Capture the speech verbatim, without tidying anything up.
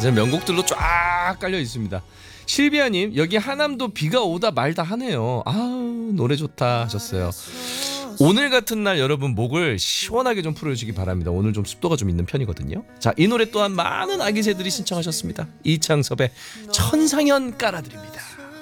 이제 명곡들로 쫙 깔려 있습니다. 실비아님, 여기 하남도 비가 오다 말다 하네요. 아우, 노래 좋다 하셨어요. 오늘 같은 날 여러분 목을 시원하게 좀 풀어주시기 바랍니다. 오늘 좀 습도가 좀 있는 편이거든요. 자, 이 노래 또한 많은 아기새들이 신청하셨습니다. 이창섭의 천상현 깔아드립니다.